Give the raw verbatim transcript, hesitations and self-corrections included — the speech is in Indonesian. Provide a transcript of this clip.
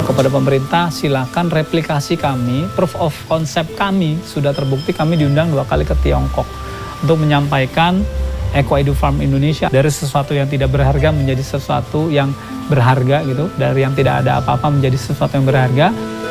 kepada pemerintah, silakan replikasi kami, proof of concept kami sudah terbukti. Kami diundang dua kali ke Tiongkok untuk menyampaikan Eco Edu Farm Indonesia dari sesuatu yang tidak berharga menjadi sesuatu yang berharga gitu, dari yang tidak ada apa-apa menjadi sesuatu yang berharga.